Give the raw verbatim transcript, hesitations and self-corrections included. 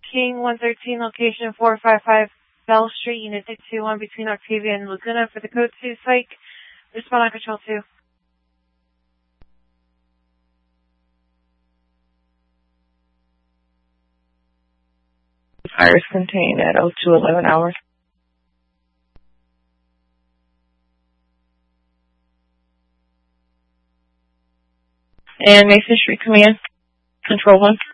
King one thirteen, location four five five Bell Street, Unit six two one, between Octavia and Laguna for the code two psych. Respond on Control two. Fire is contained at oh two eleven hours. And Mason Street Command, Control one.